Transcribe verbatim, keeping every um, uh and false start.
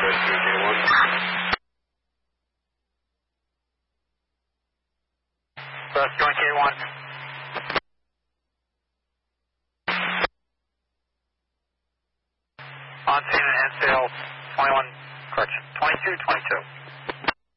Bus joint K one. On scene and Hinsdale, twenty-one, correction, twenty-two twenty-two.